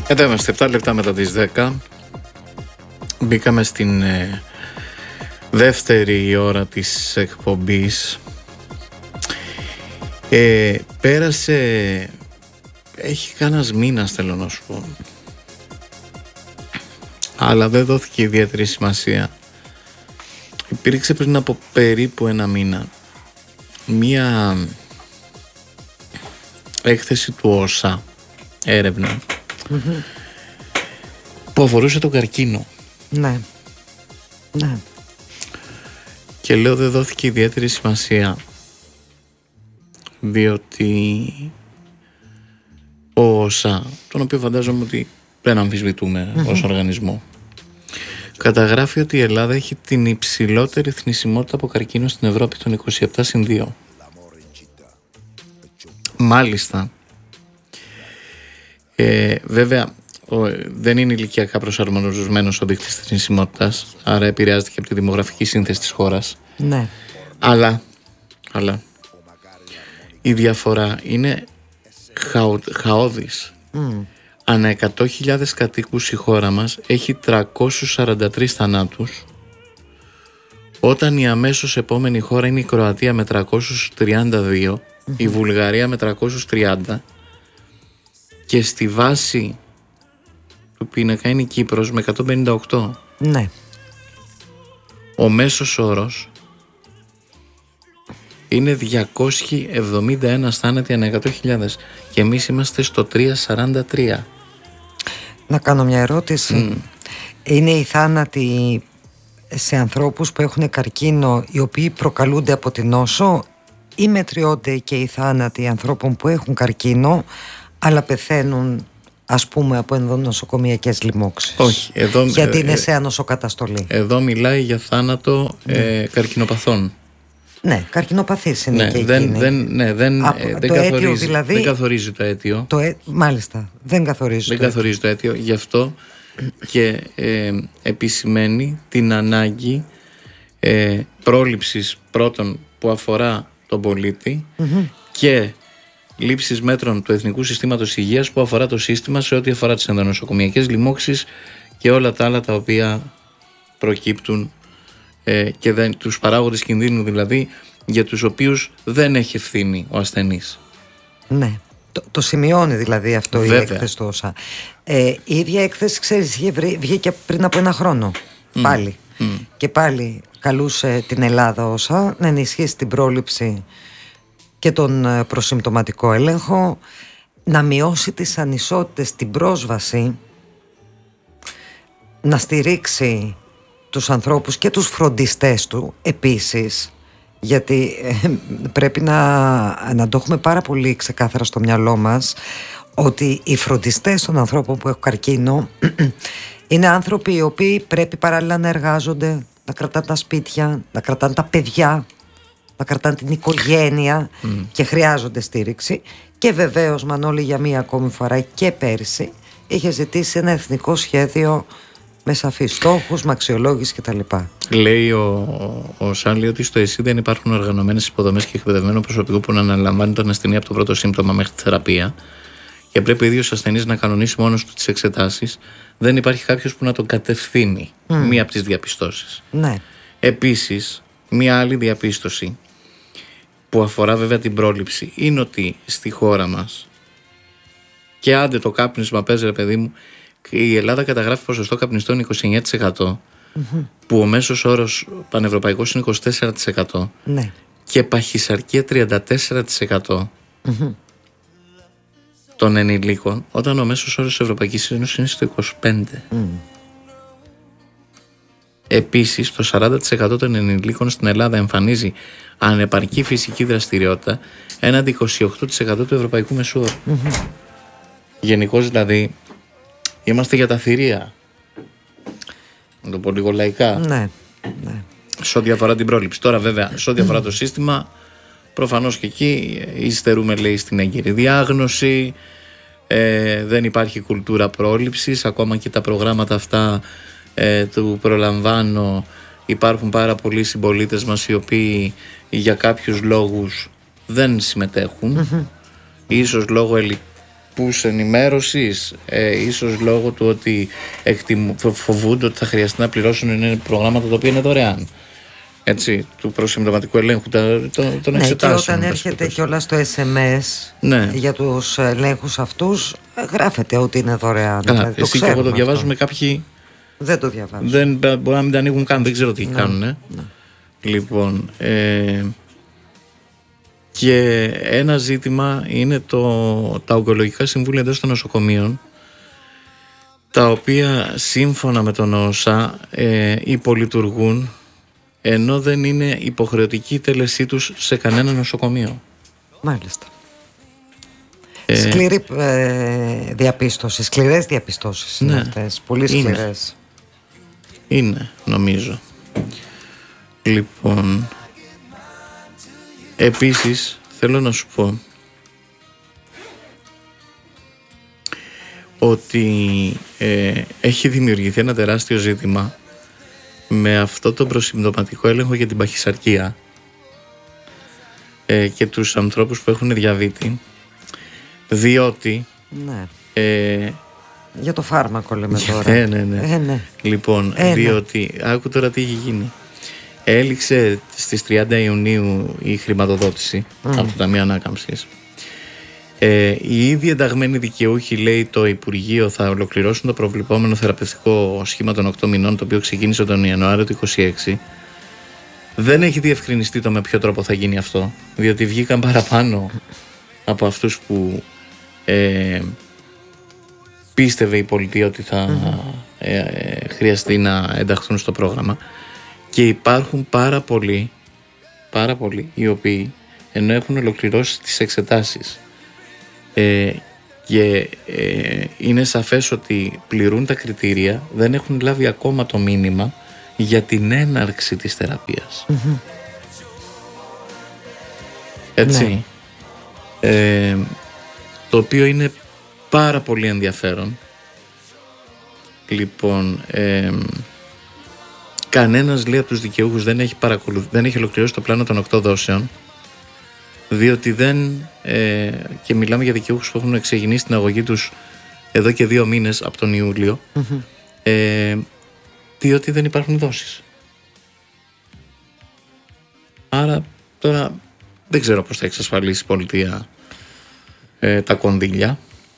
Εδώ είμαστε 7 λεπτά μετά τις 10. Μπήκαμε στην δεύτερη ώρα της εκπομπής. Πέρασε, έχει κανένας μήνας θέλω να σου πω, αλλά δεν δόθηκε ιδιαίτερη σημασία. Υπήρξε πριν από περίπου ένα μήνα μία έκθεση του ΩΣΑ, έρευνα, που αφορούσε τον καρκίνο. Ναι. Ναι. Και λέω δεν δόθηκε ιδιαίτερη σημασία διότι ο ΩΣΑ, τον οποίο φαντάζομαι ότι δεν αμφισβητούμε ως οργανισμό, καταγράφει ότι η Ελλάδα έχει την υψηλότερη θνησιμότητα από καρκίνο στην Ευρώπη, των 27/2. Μάλιστα, βέβαια δεν είναι ηλικιακά προσαρμοσμένος ο δείκτης της θνησιμότητας, άρα επηρεάζεται και από τη δημογραφική σύνθεση της χώρας. Ναι. Αλλά η διαφορά είναι χαόδης. Ανά 100.000 κατοίκους η χώρα μας έχει 343 θανάτους, όταν η αμέσως επόμενη χώρα είναι η Κροατία με 332, η Βουλγαρία με 330 και στη βάση του πίνακα είναι η Κύπρος με 158. Ναι. Ο μέσος όρος είναι 271 θάνατοι ανά 100.000 και εμείς είμαστε στο 343. Να κάνω μια ερώτηση. Είναι οι θάνατοι σε ανθρώπους που έχουν καρκίνο οι οποίοι προκαλούνται από την νόσο, ή μετριώνται και οι θάνατοι ανθρώπων που έχουν καρκίνο αλλά πεθαίνουν, ας πούμε, από ενδονοσοκομιακές λοιμώξεις? Όχι, εδώ, γιατί είναι σε ανοσοκαταστολή. Εδώ μιλάει για θάνατο καρκινοπαθών. Ναι, καρκινοπαθής είναι, και δεν καθορίζει το αίτιο. Μάλιστα, δεν καθορίζει το αίτιο. Γι' αυτό και επισημαίνει την ανάγκη πρόληψης πρώτον που αφορά τον πολίτη και λήψης μέτρων του Εθνικού Συστήματος Υγείας που αφορά το σύστημα σε ό,τι αφορά τις ενδονοσοκομιακές λοιμώξεις και όλα τα άλλα τα οποία προκύπτουν και τους παράγοντες κινδύνου δηλαδή, για τους οποίους δεν έχει ευθύνη ο ασθενής. Ναι, το σημειώνει δηλαδή αυτό. Βέβαια. Η έκθεση του ΩΣΑ. Η ίδια έκθεση, ξέρεις, βγήκε πριν από ένα χρόνο πάλι. Και πάλι καλούσε την Ελλάδα ΩΣΑ να ενισχύσει την πρόληψη και τον προσυμπτωματικό έλεγχο, να μειώσει τις ανισότητες στην πρόσβαση, να στηρίξει τους ανθρώπους και τους φροντιστές του επίσης, γιατί πρέπει να το έχουμε πάρα πολύ ξεκάθαρα στο μυαλό μας ότι οι φροντιστές των ανθρώπων που έχουν καρκίνο είναι άνθρωποι οι οποίοι πρέπει παράλληλα να εργάζονται, να κρατάνε τα σπίτια, να κρατάνε τα παιδιά, να κρατάνε την οικογένεια και χρειάζονται στήριξη. Και βεβαίως, Μανώλη, για μία ακόμη φορά και πέρυσι είχε ζητήσει ένα εθνικό σχέδιο με σαφείς στόχους, με αξιολόγηση κτλ. Λέει ο Σάλι ότι στο ΕΣΥ δεν υπάρχουν οργανωμένες υποδομές και εκπαιδευμένο προσωπικό που να αναλαμβάνει τον ασθενή από το πρώτο σύμπτωμα μέχρι τη θεραπεία και πρέπει ο ίδιος ασθενής να κανονίσει μόνος του τις εξετάσεις. Δεν υπάρχει κάποιος που να τον κατευθύνει. Μία από τις διαπιστώσεις. Ναι. Επίσης, μία άλλη διαπίστωση που αφορά βέβαια την πρόληψη είναι ότι στη χώρα μας, και άντε το κάπνισμα παίζει, ρε παιδί μου, η Ελλάδα καταγράφει ποσοστό καπνιστών 29%, που ο μέσος όρος πανευρωπαϊκός είναι 24%, ναι, και παχυσαρκία 34% των ενηλίκων, όταν ο μέσος όρος της Ευρωπαϊκής Ένωσης είναι στο 25%. Επίσης, το 40% των ενηλίκων στην Ελλάδα εμφανίζει ανεπαρκή φυσική δραστηριότητα, έναντι 28% του ευρωπαϊκού μεσού όρου. Γενικώς δηλαδή είμαστε για τα θηρία, να το πω λίγο λαϊκά, ναι. σε ό,τι αφορά την πρόληψη. Τώρα βέβαια, σε ό,τι αφορά το σύστημα, προφανώς και εκεί υστερούμε, λέει, στην έγκαιρη διάγνωση, δεν υπάρχει κουλτούρα πρόληψης, ακόμα και τα προγράμματα αυτά του προλαμβάνω, υπάρχουν πάρα πολλοί συμπολίτες μας οι οποίοι για κάποιους λόγους δεν συμμετέχουν, ίσως λόγω πούς ενημέρωσης, ίσως λόγω του ότι φοβούνται ότι θα χρειαστεί να πληρώσουν προγράμματα τα οποία είναι δωρεάν. Έτσι, του προσυμπτωματικού ελέγχου των εξετάσεων. Και όταν έρχεται κιόλα το SMS για τους ελέγχους αυτούς, γράφεται ότι είναι δωρεάν. Δηλαδή, εσύ και εγώ το διαβάζουμε, κάποιοι δεν το διαβάζουν. Μπορεί να μην τα ανοίγουν καν, δεν ξέρω τι κάνουν. Λοιπόν, και ένα ζήτημα είναι τα ογκολογικά συμβούλια εντός των νοσοκομείων, τα οποία σύμφωνα με τον ΟΣΑ υπολειτουργούν, ενώ δεν είναι υποχρεωτική η τέλεσή τους σε κανένα νοσοκομείο. Μάλιστα. Σκληρή διαπίστωση, σκληρές διαπιστώσεις είναι αυτές, πολύ σκληρές. Είναι, νομίζω. Λοιπόν, επίσης θέλω να σου πω ότι έχει δημιουργηθεί ένα τεράστιο ζήτημα με αυτό το προσυμπτωματικό έλεγχο για την παχυσαρκία και τους ανθρώπους που έχουν διαβήτη, διότι για το φάρμακο λέμε τώρα. Ναι. Λοιπόν, διότι άκου τώρα τι έχει γίνει. Έληξε στις 30 Ιουνίου η χρηματοδότηση από το Ταμείο Ανάκαμψης. Οι ήδη ενταγμένοι δικαιούχοι, λέει το Υπουργείο, θα ολοκληρώσουν το προβλεπόμενο θεραπευτικό σχήμα των 8 μηνών, το οποίο ξεκίνησε τον Ιανουάριο του 2026. Δεν έχει διευκρινιστεί το με ποιο τρόπο θα γίνει αυτό, διότι βγήκαν παραπάνω από αυτούς που πίστευε η πολιτεία ότι θα χρειαστεί να ενταχθούν στο πρόγραμμα, και υπάρχουν πάρα πολλοί οι οποίοι, ενώ έχουν ολοκληρώσει τις εξετάσεις και είναι σαφές ότι πληρούν τα κριτήρια, δεν έχουν λάβει ακόμα το μήνυμα για την έναρξη της θεραπείας. Έτσι. Το οποίο είναι πάρα πολύ ενδιαφέρον. Λοιπόν, κανένας, λέει, από τους δικαιούχους δεν έχει ολοκληρώσει το πλάνο των 8 δόσεων, διότι και μιλάμε για δικαιούχους που έχουν ξεκινήσει την αγωγή τους εδώ και 2 μήνες από τον Ιούλιο, διότι δεν υπάρχουν δόσεις. Άρα τώρα δεν ξέρω πώς θα εξασφαλίσει η πολιτεία τα κονδύλια.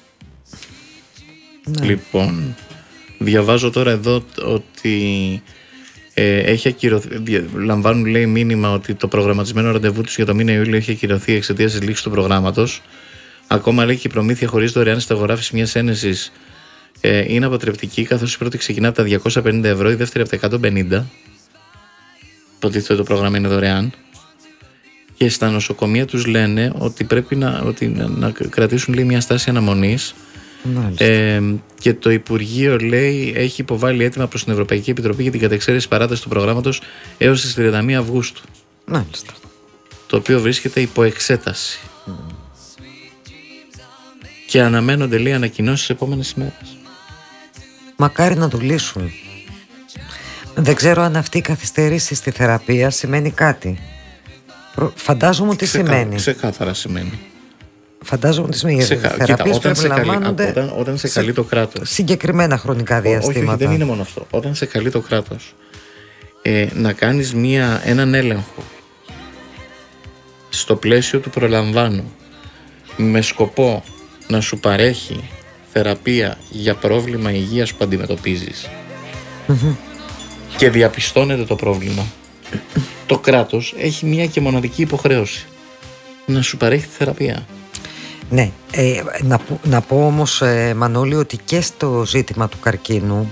Λοιπόν, διαβάζω τώρα εδώ ότι έχει ακυρωθεί, λαμβάνουν, λέει, μήνυμα ότι το προγραμματισμένο ραντεβού τους για το μήνα Ιούλιο έχει ακυρωθεί εξαιτίας της λήξης του προγράμματος. Ακόμα, λέει, και η προμήθεια χωρίς δωρεάν συνταγογράφηση μιας ένεσης είναι αποτρεπτική, καθώς η πρώτη ξεκινά από τα 250 ευρώ, η δεύτερη από τα 150. Υποτίθεται το πρόγραμμα είναι δωρεάν. Και στα νοσοκομεία τους λένε ότι πρέπει να κρατήσουν, λέει, μια στάση αναμονής. Και το Υπουργείο, λέει, έχει υποβάλει έτοιμα προς την Ευρωπαϊκή Επιτροπή για την κατεξαίρεση παράταση του προγράμματος έως τις 31 Αυγούστου. Μάλιστα. Το οποίο βρίσκεται υπό εξέταση. Και αναμένονται, λέει, ανακοινώσεις τις επόμενες ημέρες. Μακάρι να το λύσουν. Δεν ξέρω αν αυτή η καθυστέρηση στη θεραπεία σημαίνει κάτι. Φαντάζομαι ότι σημαίνει. Ξεκάθαρα σημαίνει. Φαντάζομαι ότι σημαίνει. Θεραπείες πρέπει να λαμβάνονται όταν σε καλεί το κράτος. Συγκεκριμένα χρονικά διαστήματα. Όχι, δεν είναι μόνο αυτό. Όταν σε καλεί το κράτος να κάνεις έναν έλεγχο στο πλαίσιο του προλαμβάνου, με σκοπό να σου παρέχει θεραπεία για πρόβλημα υγείας που αντιμετωπίζεις, και διαπιστώνεται το πρόβλημα, το κράτος έχει μια και μοναδική υποχρέωση: να σου παρέχει τη θεραπεία. Ναι, να πω όμως, Μανώλη, ότι και στο ζήτημα του καρκίνου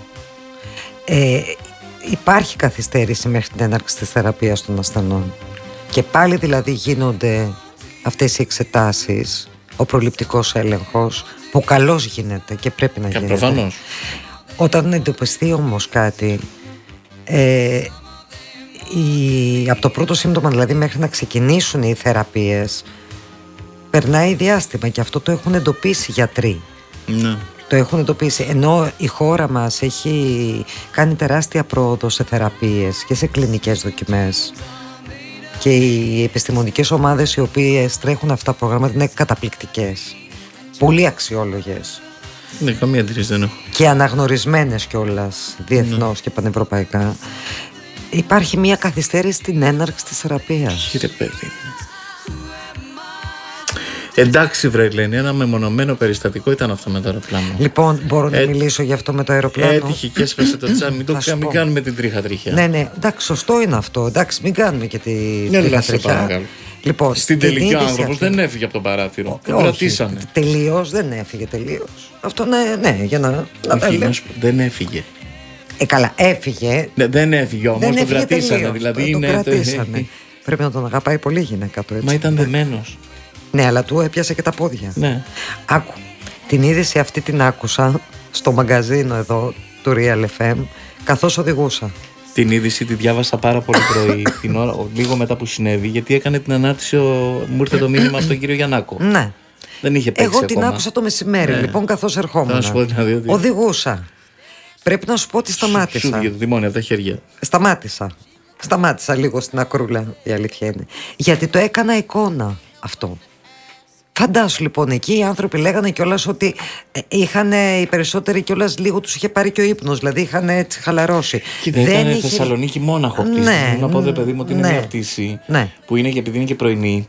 υπάρχει καθυστέρηση μέχρι την έναρξη της θεραπείας των ασθενών. Και πάλι, δηλαδή, γίνονται αυτές οι εξετάσεις, ο προληπτικός έλεγχος, που καλώς γίνεται και πρέπει να γίνεται. Προφανώς. Όταν εντοπιστεί όμως κάτι, από το πρώτο σύμπτωμα, δηλαδή, μέχρι να ξεκινήσουν οι θεραπείες, περνάει διάστημα, και αυτό το έχουν εντοπίσει οι γιατροί. Ναι. Το έχουν εντοπίσει. Ενώ η χώρα μας έχει κάνει τεράστια πρόοδο σε θεραπείες και σε κλινικές δοκιμές, και οι επιστημονικές ομάδες οι οποίες τρέχουν αυτά τα προγράμματα είναι καταπληκτικές. πολύ αξιόλογες. Ναι, καμία αντίρρηση δεν έχω. Και αναγνωρισμένες κιόλας διεθνώς και πανευρωπαϊκά. Υπάρχει μια καθυστέρηση στην έναρξη της θεραπείας. Κύριε παιδί. Εντάξει, βρε, λένε, ένα μεμονωμένο περιστατικό ήταν αυτό με το αεροπλάνο. Λοιπόν, μπορώ να μιλήσω γι' αυτό με το αεροπλάνο. Έτυχε και έσπασε το τσάμι. Μην κάνουμε την τρίχα-τρίχια. Ναι, εντάξει, σωστό είναι αυτό. Εντάξει, μην κάνουμε και την τρίχα-τρίχια. Λοιπόν, στην τελική ο άνθρωπος δεν έφυγε από το παράθυρο. Τον κρατήσανε. Τελείως δεν έφυγε, τελείως. Αυτό ναι, για να τα λέμε. Δεν έφυγε. Καλά, έφυγε. Ναι, δεν έφυγε όμως, τον κρατήσανε. Δηλαδή τον κρατήσανε. Πρέπει να τον αγαπάει πολύ η γυναίκα του, έτσι. Μα ήταν δεμένος. Ναι, αλλά του έπιασε και τα πόδια. Ναι. Άκου, την είδηση αυτή την άκουσα στο μαγκαζίνο εδώ του Real FM καθώς οδηγούσα. Την είδηση τη διάβασα πάρα πολύ πρωί, την ώρα, λίγο μετά που συνέβη, γιατί έκανε την ανάρτηση, μου ήρθε το μήνυμα από τον κύριο Γιαννάκο. Ναι. Δεν είχε παίξει Εγώ την ακόμα. Άκουσα το μεσημέρι, λοιπόν, καθώς ερχόμουν. Δηλαδή, οδηγούσα. Πρέπει να σου πω ότι σταμάτησα. Σου βγήκε το δημόνιο από τα χέρια. Σταμάτησα λίγο στην ακρούλα, η αλήθεια είναι. Γιατί το έκανα εικόνα αυτό. Φαντάσου λοιπόν, εκεί οι άνθρωποι λέγανε κιόλας ότι είχαν οι περισσότεροι κιόλας λίγο τους είχε πάρει και ο ύπνος, δηλαδή είχαν έτσι χαλαρώσει. Κοίτα, ήταν είχε... Θεσσαλονίκη μόναχο πτήση. Ναι, να πω, δε παιδί μου, ότι είναι μια πτήση που είναι και επειδή είναι και πρωινή.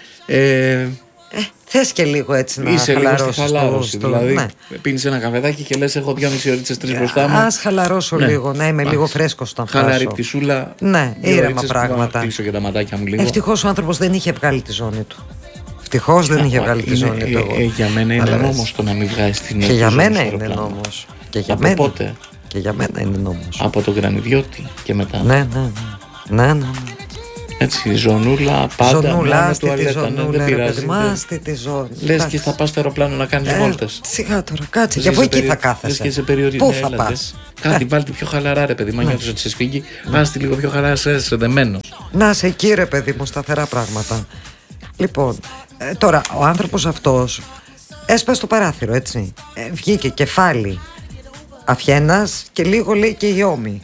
Θες και λίγο έτσι να είσαι χαλαρώσεις. Είσαι λίγο στη χαλάρωση, δηλαδή πίνεις ένα καφεδάκι και λες έχω 2,5 ώρες 3 μπροστά μου. Ας χαλαρώσω λίγο, να είμαι λίγο φρέσκος όταν φτάσω. Χαλαρή πτυσούλα. Ναι, ήρεμα πράγματα. Και τα ματάκια μου λίγο. Ευτυχώς ο άνθρωπος δεν είχε βγάλει τη ζώνη του. Ευτυχώς δεν είχε βγάλει τη ζώνη του. Για μένα είναι νόμος το να μην βγάζει την ζώνη. Και για μένα είναι νόμος. Από πότε? Και για μένα είναι νόμος. Από τον Γρανιδιώτη και μετά. Ναι. Έτσι, ζωνούλα, πάντα. Ζωνούλα, άστη τη ζωνούλα, ρε παιδί μου, άστη τη ζώνη. Λες και θα πας στο αεροπλάνο να κάνεις βόλτες. Σιγά τώρα, κάτσε, και αφού εκεί θα κάθεσαι. Λες και σε περιορίζει. Πού θα πας? Κάτι βάλτε πιο χαλαρά, ρε παιδί μου, νιώθεις ότι σε σφίγγει, άστη λίγο πιο χαλαρά, σε δεμένος. Να σε εκεί, ρε παιδί μου, σταθερά πράγματα. Λοιπόν, τώρα ο άνθρωπος αυτός έσπασε το παράθυρο, έτσι. Βγήκε κεφάλι Αφιένας και λίγο λέει και η Ώμη.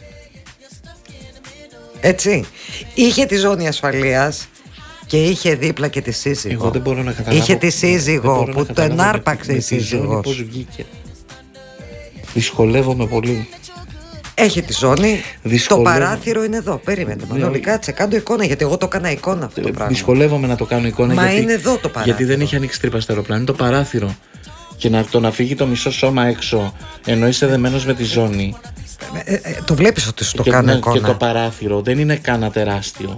Έτσι. Είχε τη ζώνη ασφαλείας και είχε δίπλα και τη σύζυγο. Εγώ δεν μπορώ να καταλάβω. Είχε τη σύζυγο που τον άρπαξε η σύζυγος. Πώς βγήκε. Δυσκολεύομαι πολύ. Έχει τη ζώνη. Το παράθυρο είναι εδώ. Περίμενε. Μανώλη, κάτσε. Κάντο εικόνα, γιατί εγώ το έκανα εικόνα αυτό το πράγμα. Δυσκολεύομαι να το κάνω εικόνα. Μα είναι εδώ το παράθυρο. Γιατί δεν έχει ανοίξει τρύπα στο αεροπλάνο. Είναι το παράθυρο. Και να φύγει το μισό σώμα έξω, ενώ είσαι δεμένος με τη ζώνη. Το βλέπεις ότι σου το κάνω εικόνα. Και το παράθυρο δεν είναι καν τεράστιο.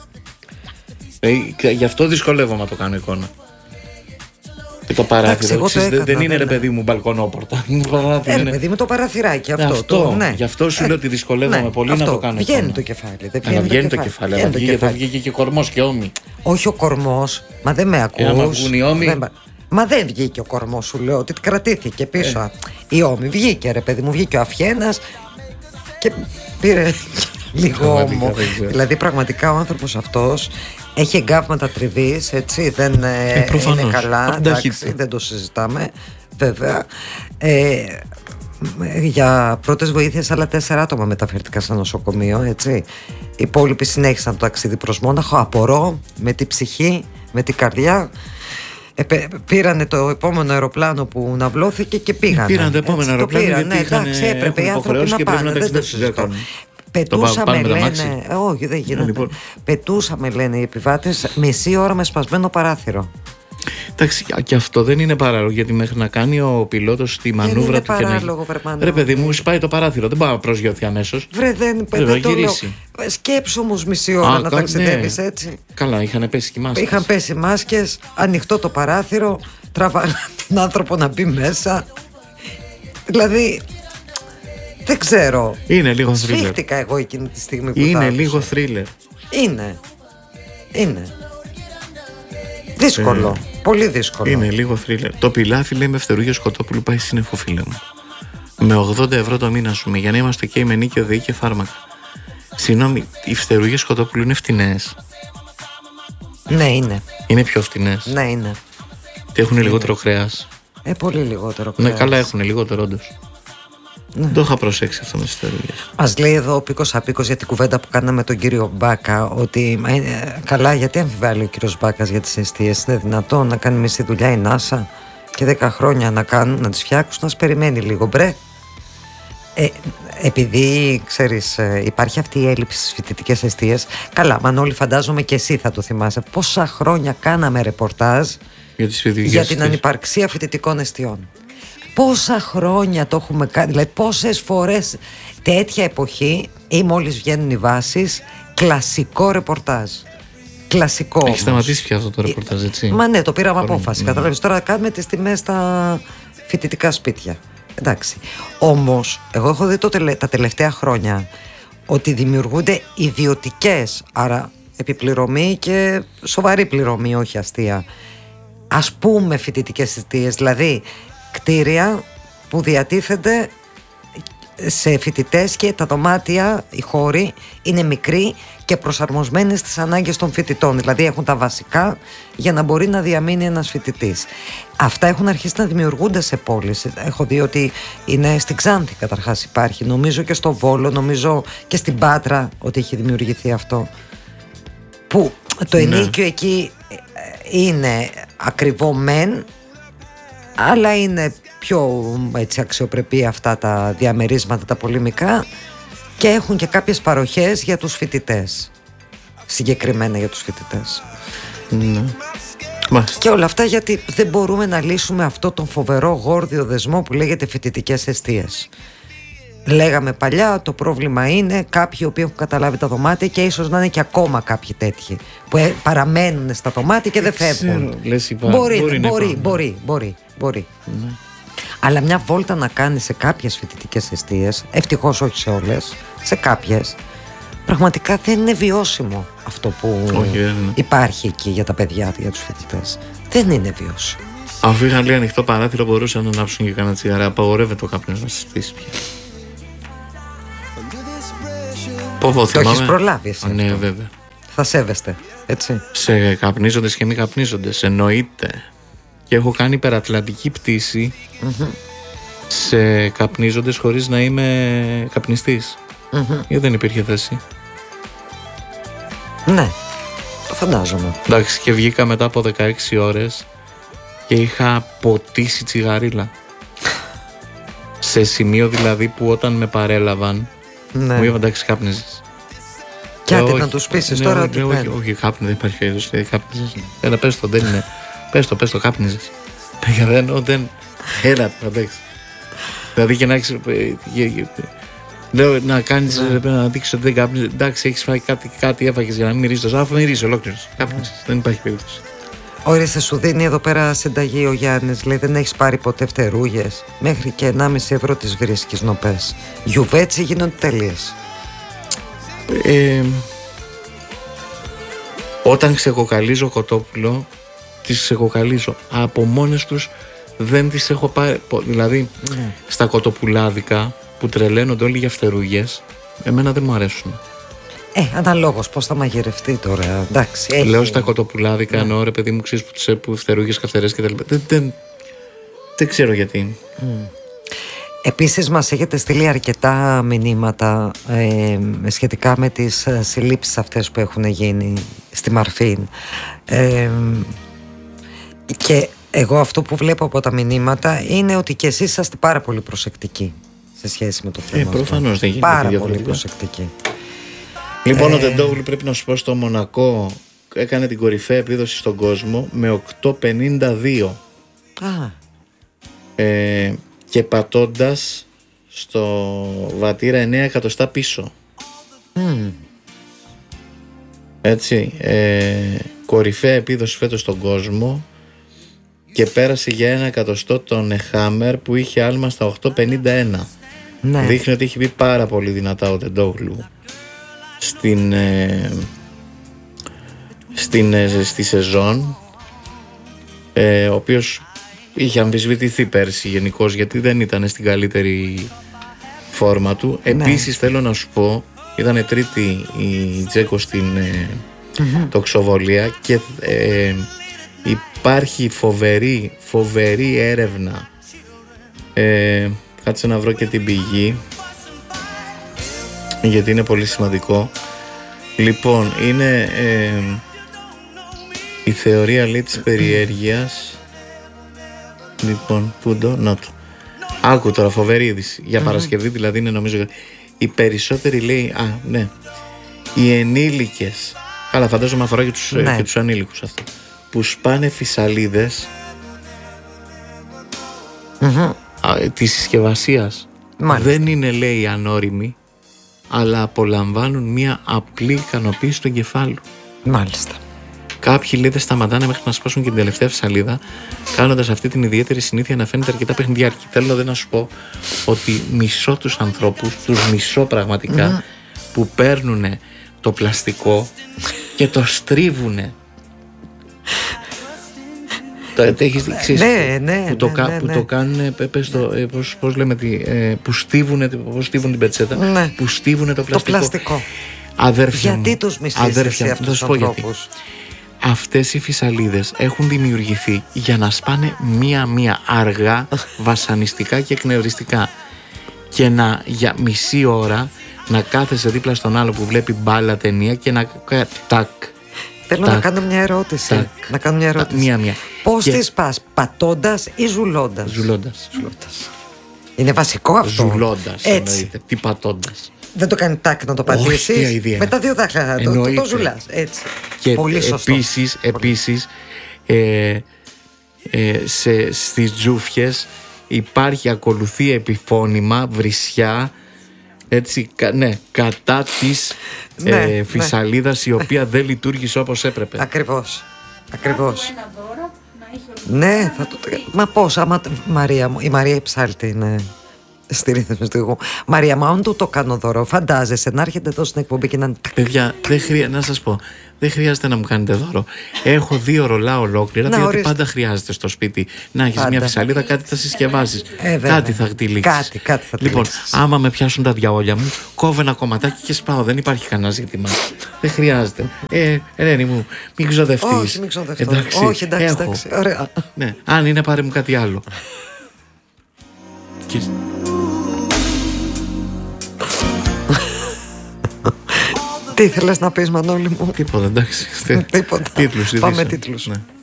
Γι' αυτό δυσκολεύομαι να το κάνω εικόνα. Και το παράθυρο δεν είναι, ρε παιδί μου, μπαλκονόπορτα. Ρε παιδί μου, το παραθυράκι αυτό. Ναι. Γι' αυτό σου λέω ότι δυσκολεύομαι πολύ να το κάνω εικόνα. Βγαίνει το κεφάλι. Αλλά βγαίνει το κεφάλι. Αλλά βγήκε και κορμός και ώμη. Όχι ο κορμός, μα δεν με ακούς. Άμα βγουν οι ώμοι. Μα δεν βγήκε ο κορμός, σου λέω ότι κρατήθηκε πίσω. Η Ώμη βγήκε, ρε παιδί μου, βγήκε ο Αφιένας και πήρε λίγο ώμο. Δηλαδή πραγματικά ο άνθρωπος αυτός έχει εγκάβματα τριβής, έτσι, δεν είναι καλά, εντάξει, δεν το συζητάμε, βέβαια. Για πρώτες βοήθειες άλλα 4 άτομα μεταφέρθηκαν στο νοσοκομείο, έτσι. Οι υπόλοιποι συνέχισαν το ταξίδι προς Μόναχο. Απορώ με την ψυχή, με την καρδιά. Πήρανε το επόμενο αεροπλάνο που ναυλώθηκε και πήγανε. Πήραν το επόμενο αεροπλάνο γιατί εντάξει, έπρεπε οι άνθρωποι να πάνε, δεν το συζητώ. Πετούσαμε, λένε, όχι δεν γίνεται, λοιπόν. Πετούσαμε, λένε οι επιβάτες, μισή ώρα με σπασμένο παράθυρο. Εντάξει, και αυτό δεν είναι παράλογο, γιατί μέχρι να κάνει ο πιλότος τη μανούβρα του και να... Ρε παιδί μου, σπάει το παράθυρο, δεν πάει να προσγειωθεί αμέσως. Βρε, δεν το λέω. Σκέψου όμως μισή ώρα να ταξιδεύεις, ναι. Έτσι. Καλά, είχαν πέσει και μάσκες. Είχαν πέσει μάσκες, ανοιχτό το παράθυρο, τραβάγαν τον άνθρωπο να μπει μέσα. Δηλαδή, δεν ξέρω. Είναι λίγο θρίλερ. Σφίχτηκα εγώ εκείνη τη στιγμή που είναι λίγο θρίλερ. Είναι. Δύσκολο. Πολύ δύσκολο. Είναι λίγο θρίλερ. Το πιλάφι, λέει, με φτερούγες Κοτόπουλου πάει σύννεφο, φίλε μου. Με 80 ευρώ το μήνα σου, για να είμαστε και με νίκιο ΔΕΗ και φάρμακα. Συγγνώμη, οι φτερούγες Κοτόπουλου είναι φτηνές? Ναι, είναι. Είναι πιο φτηνές? Ναι, είναι. Τι έχουν λιγότερο κρέας? Πολύ λιγότερο κρέας. Ναι, καλά, έχουν λιγότερο όντως. Ναι. Το είχα προσέξει αυτό με τις φτερούγες. Ας λέει εδώ ο Πίκος Απίκος για την κουβέντα που κάναμε με τον κύριο Μπάκα, ότι καλά, γιατί αμφιβάλλει ο κύριος Μπάκας για τις εστίες? Είναι δυνατόν να κάνει μισή δουλειά η NASA? και 10 χρόνια να κάνουν, να τις φτιάξουν, να περιμένει λίγο, μπρε. Επειδή ξέρεις, υπάρχει αυτή η έλλειψη στις φοιτητικές εστίες. Καλά, Μανώλη, φαντάζομαι και εσύ θα το θυμάσαι. Πόσα χρόνια κάναμε ρεπορτάζ για την ανυπαρξία φοιτητικών εστιών. Πόσα χρόνια το έχουμε κάνει, δηλαδή πόσες φορές τέτοια εποχή ή μόλις βγαίνουν οι βάσεις, κλασικό ρεπορτάζ. Κλασικό. Έχει σταματήσει πια αυτό το ρεπορτάζ, έτσι? Μα ναι, το πήραμε απόφαση. Καταλάβεις, τώρα κάνουμε τις τιμές στα φοιτητικά σπίτια. Εντάξει. Όμως, εγώ έχω δει τα τελευταία χρόνια ότι δημιουργούνται ιδιωτικές, άρα επιπληρωμή και σοβαρή πληρωμή, όχι αστεία, ας πούμε φοιτητικές εστίες, δηλαδή κτίρια που διατίθενται σε φοιτητές και τα δωμάτια, οι χώροι είναι μικροί και προσαρμοσμένοι στις ανάγκες των φοιτητών. Δηλαδή έχουν τα βασικά για να μπορεί να διαμείνει ένας φοιτητής. Αυτά έχουν αρχίσει να δημιουργούνται σε πόλεις. Έχω δει ότι είναι στην Ξάνθη καταρχάς υπάρχει, νομίζω και στο Βόλο, νομίζω και στην Πάτρα ότι έχει δημιουργηθεί αυτό. Που το ενίκιο εκεί είναι ακριβό μεν, αλλά είναι πιο έτσι αξιοπρεπή αυτά τα διαμερίσματα τα πολύ μικρά και έχουν και κάποιες παροχές για τους φοιτητές, συγκεκριμένα για τους φοιτητές. Ναι. Και όλα αυτά γιατί δεν μπορούμε να λύσουμε αυτό τον φοβερό γόρδιο δεσμό που λέγεται φοιτητικές εστίες. Λέγαμε παλιά, το πρόβλημα είναι κάποιοι οι οποίοι έχουν καταλάβει τα δωμάτια και ίσως να είναι και ακόμα κάποιοι τέτοιοι που παραμένουν στα δωμάτια και δεν φεύγουν. Μπορεί. Ναι. Αλλά μια βόλτα να κάνει σε κάποιες φοιτητικές εστίες, ευτυχώς όχι σε όλες, σε κάποιες, πραγματικά δεν είναι βιώσιμο αυτό που υπάρχει εκεί για τα παιδιά, για τους φοιτητές. Δεν είναι βιώσιμο. Αφού είχαν λέει ανοιχτό παράθυρο, μπορούσαν να ανάψουν και κανένα τσιγάρα. Απαγορεύεται ο καπνός να συστήσει πια. Το έχεις προλάβει εσύ? Ναι, βέβαια. Θα σέβεστε, έτσι? Σε καπνίζοντες και μη καπνίζοντες, εννοείται. Και έχω κάνει υπερατλαντική πτήση σε καπνίζοντες χωρίς να είμαι καπνιστής. Γιατί δεν υπήρχε θέση. Ναι, το φαντάζομαι. Εντάξει, και βγήκα μετά από 16 ώρες και είχα ποτίσει τσιγαρίλα. Σε σημείο δηλαδή που όταν με παρέλαβαν, μου είπαν εντάξει, κάπνιζες. Και άντε να τους πείσεις τώρα ότι όχι, κάπνι, δεν υπάρχει περίπτωση. Κάπνιζες. Πες το, δεν είναι. Πες το, κάπνιζες. Δεν. Έλα, εντάξει. Δηλαδή και να έχεις. Λέω να κάνεις, να δείξεις ότι δεν κάπνιζες. Εντάξει, έχεις φάει κάτι έφαγες για να μην μυρίζεις το ζάφο, μυρίζεις ολόκληρος. Κάπνιζες. Δεν υπάρχει περίπτωση. Ορίστε, σου δίνει εδώ πέρα συνταγή ο Γιάννης. Λέει δεν έχεις πάρει ποτέ φτερούγες. Μέχρι και 1,5 ευρώ τις βρίσκεις νοπές. Γιουβέτσι γίνονται τελείες. Όταν ξεκοκαλίζω κοτόπουλο, τις ξεκοκαλίζω. Από μόνες τους δεν τις έχω πάρει. Δηλαδή στα κοτοπουλάδικα που τρελαίνονται όλοι για φτερούγες, εμένα δεν μου αρέσουν. Αναλόγως πώς θα μαγειρευτεί τώρα. Εντάξει, λέω στα κοτοπουλάδικα, εννοώ ρε παιδί μου, ξέρεις που φτερούγες, καυτερές κτλ. Δεν ξέρω γιατί. Επίσης μας έχετε στείλει αρκετά μηνύματα σχετικά με τις συλλήψεις αυτές που έχουν γίνει στη Μαρφίν, και εγώ αυτό που βλέπω από τα μηνύματα είναι ότι και εσείς είσαστε πάρα πολύ προσεκτικοί σε σχέση με το θέμα. Προφανώς δεν γίνεται πάρα πολύ προσεκτικοί. Λοιπόν, ο Τεντόγλου, πρέπει να σου πω, στο Μονακό έκανε την κορυφαία επίδοση στον κόσμο με 8,52. Και πατώντας στο βατήρα 9 εκατοστά πίσω. Έτσι, κορυφαία επίδοση φέτος στον κόσμο και πέρασε για 1 εκατοστό τον Χάμερ που είχε άλμα στα 8,51. Ναι. Δείχνει ότι έχει μπει πάρα πολύ δυνατά ο Τεντόγλου στη σεζόν, ο οποίος είχε αμφισβητηθεί πέρσι γενικώς γιατί δεν ήταν στην καλύτερη φόρμα του. Επίσης θέλω να σου πω, ήταν τρίτη η Τζέκο στην τοξοβολία και υπάρχει φοβερή έρευνα, κάτσε να βρω και την πηγή γιατί είναι πολύ σημαντικό. Λοιπόν, είναι η θεωρία, λέει, της περιέργειας. Λοιπόν, πούντο, νότο. Άκου τώρα, φοβερή είδηση. Για Παρασκευή δηλαδή είναι νομίζω. Οι περισσότεροι λέει, ναι, οι ενήλικες, καλά φαντάζομαι αφορά και τους ανήλικους αυτό, που σπάνε φυσαλίδες της συσκευασίας, δεν είναι λέει ανώριμοι, αλλά απολαμβάνουν μια απλή ικανοποίηση του εγκεφάλου. Μάλιστα. Κάποιοι λέει δεν σταματάνε μέχρι να σπάσουν και την τελευταία φυσαλίδα, κάνοντας αυτή την ιδιαίτερη συνήθεια να φαίνεται αρκετά παιχνιδιάρικη. Θέλω να σου πω ότι μισώ τους ανθρώπους, τους μισώ πραγματικά, που παίρνουν το πλαστικό και το στρίβουνε. Που το κάνουν, πώς λέμε, που στίβουν την πετσέτα, που στίβουν το πλαστικό. Αδέρφια γιατί μου, τους μισείς εσύ αυτούς τους ανθρώπους? Αυτές οι φυσαλίδες έχουν δημιουργηθεί για να σπάνε μία-μία αργά, βασανιστικά και εκνευριστικά, και για μισή ώρα να κάθεσαι δίπλα στον άλλο που βλέπει μπάλα ταινία και να τάκ. Θέλω να κάνω μια ερώτηση. Μία-μία. Πώς τη σπάς, πατώντας ή ζουλώντας? Ζουλώντας. Είναι βασικό αυτό. Ζουλώντας, εννοείται. Τι πατώντας. Δεν το κάνει τάκ να το πατήσεις? Με τα δύο δάχτυλα το ζουλάς. Έτσι. Και πολύ σωστό. Επίσης στις τζούφιες ακολουθεί επιφώνημα, βρισιά, έτσι, κατά της φυσαλίδας, η οποία δεν λειτουργήσε όπως έπρεπε. Ακριβώς. Ναι, μα πώς, Μαρία μου, η Μαρία η Ψάλτη είναι στη ρύθμιση του εγώ. Μαρία, μα αν το κάνω δώρο, φαντάζεσαι να έρχεται εδώ στην εκπομπή και να... Παιδιά, να σας πω, δεν χρειάζεται να μου κάνετε δώρο. Έχω 2 ρολά ολόκληρα, διότι πάντα χρειάζεται στο σπίτι να έχεις μια φυσαλίδα, κάτι θα συσκευάσεις, κάτι θα τυλίξεις. Κάτι θα λοιπόν, άμα με πιάσουν τα διαόλια μου, κόβω ένα κομματάκι και σπάω, δεν υπάρχει κανένα ζήτημα. Δεν χρειάζεται. Ελένη μου, μην ξοδευτείς. Όχι, μην ξοδευτώ. Όχι, εντάξει, ωραία. Ναι, αν είναι, πάρε μου κάτι άλλο. Τι ήθελες να πεις, Μανώλη μου? Τίποτα, εντάξει. Τίποτα. Τίτλους. Πάμε τίτλους.